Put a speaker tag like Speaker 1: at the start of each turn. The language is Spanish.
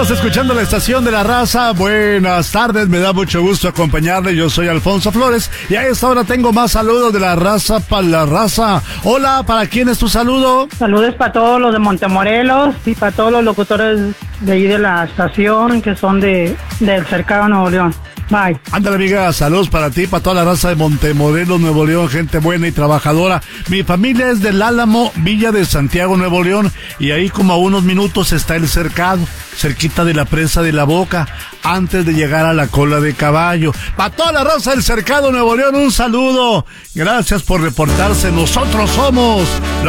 Speaker 1: Estamos escuchando la estación de la raza. Buenas tardes, me da mucho gusto acompañarle. Yo soy Alfonso Flores y a esta hora tengo más saludos de la raza para la raza. Hola, ¿para quién es tu saludo?
Speaker 2: Saludos para todos los de Montemorelos y para todos los locutores de ahí de la estación que son del Cercado Nuevo León. Bye.
Speaker 1: Ándale, amiga, saludos para ti, para toda la raza de Montemorelos, Nuevo León, gente buena y trabajadora. Mi familia es del Álamo, Villa de Santiago, Nuevo León, y ahí como a unos minutos está el Cercado, cerquita de la presa de La Boca, antes de llegar a la Cola de Caballo. Para toda la raza del Cercado, Nuevo León, un saludo. Gracias por reportarse. Nosotros somos